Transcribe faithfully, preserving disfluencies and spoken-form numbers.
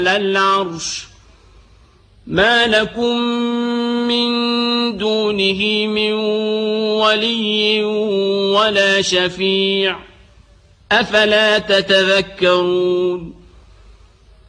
العرش ما لكم من دونه من ولي ولا شفيع أفلا تتذكرون